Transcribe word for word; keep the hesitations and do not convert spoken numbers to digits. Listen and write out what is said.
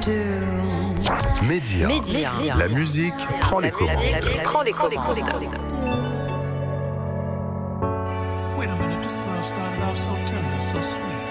Média. Média. La musique prend les commandes. Prend les commandes. Wait a minute, this love started off so tender, so sweet.